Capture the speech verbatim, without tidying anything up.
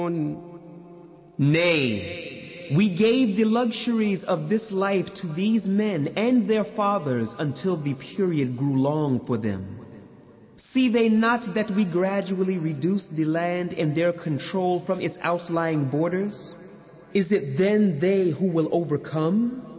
Nay, we gave the luxuries of this life to these men and their fathers until the period grew long for them. See they not that we gradually reduce the land and their control from its outlying borders? Is it then they who will overcome?